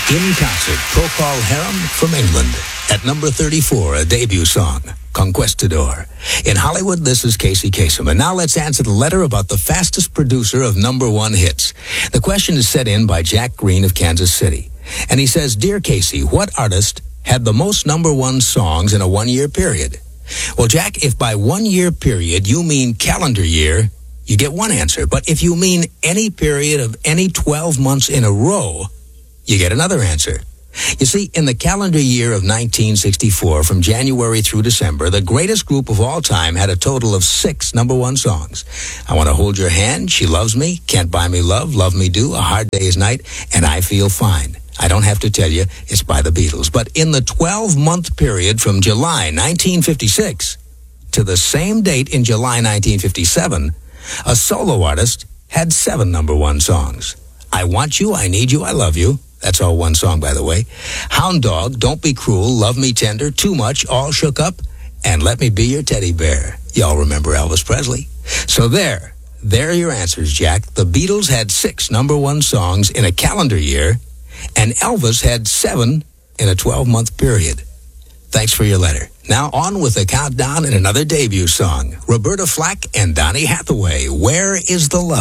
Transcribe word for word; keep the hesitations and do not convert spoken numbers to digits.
In concert, Procol Harum from England. At number thirty-four, a debut song, Conquistador. In Hollywood, this is Casey Kasem. And now let's answer the letter about the fastest producer of number one hits. The question is set in by Jack Green of Kansas City. And he says, Dear Casey, what artist had the most number one songs in a one-year period? Well, Jack, if by one-year period you mean calendar year, you get one answer. But if you mean any period of any twelve months in a row, you get another answer. You see, in the calendar year of nineteen sixty-four, from January through December, the greatest group of all time had a total of six number one songs. I Want to Hold Your Hand, She Loves Me, Can't Buy Me Love, Love Me Do, A Hard Day's Night, and I Feel Fine. I don't have to tell you, it's by the Beatles. But in the twelve-month period from July nineteen fifty-six to the same date in July nineteen fifty-seven, a solo artist had seven number one songs. I Want You, I Need You, I Love You. That's all one song, by the way. Hound Dog, Don't Be Cruel, Love Me Tender, Too Much, All Shook Up, and Let Me Be Your Teddy Bear. Y'all remember Elvis Presley. So there, there are your answers, Jack. The Beatles had six number one songs in a calendar year, and Elvis had seven in a twelve-month period. Thanks for your letter. Now on with the countdown and another debut song. Roberta Flack and Donny Hathaway, Where is the Love?